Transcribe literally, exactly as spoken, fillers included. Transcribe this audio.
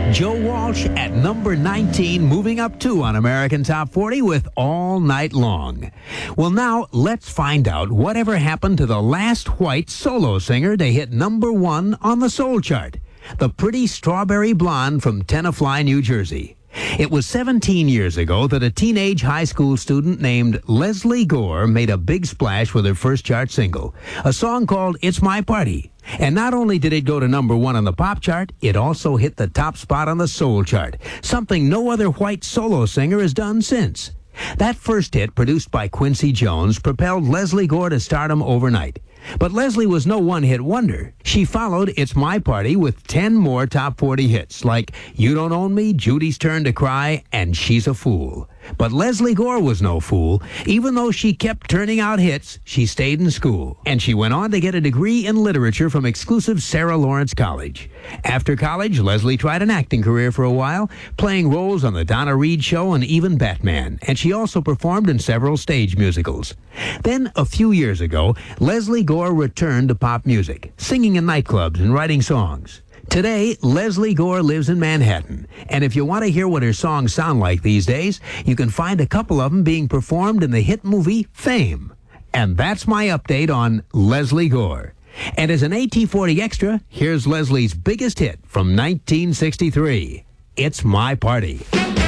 Joe Walsh at number nineteen, moving up two on American Top forty with All Night Long. Well, now let's find out whatever happened to the last white solo singer to hit number one on the soul chart, the pretty strawberry blonde from Tenafly, New Jersey. It was seventeen years ago that a teenage high school student named Leslie Gore made a big splash with her first chart single, a song called It's My Party. And not only did it go to number one on the pop chart, it also hit the top spot on the soul chart, something no other white solo singer has done since. That first hit, produced by Quincy Jones, propelled Leslie Gore to stardom overnight. But Leslie was no one-hit wonder. She followed It's My Party with ten more top forty hits, like You Don't Own Me, Judy's Turn to Cry, and She's a Fool. But Leslie Gore was no fool. Even though she kept turning out hits, she stayed in school. And she went on to get a degree in literature from exclusive Sarah Lawrence College. After college, Leslie tried an acting career for a while, playing roles on The Donna Reed Show and even Batman. And she also performed in several stage musicals. Then, a few years ago, Leslie Gore returned to pop music, singing in nightclubs and writing songs. Today, Leslie Gore lives in Manhattan, and if you want to hear what her songs sound like these days, you can find a couple of them being performed in the hit movie Fame. And that's my update on Leslie Gore. And as an A T forty extra, here's Leslie's biggest hit from nineteen sixty-three, It's My Party.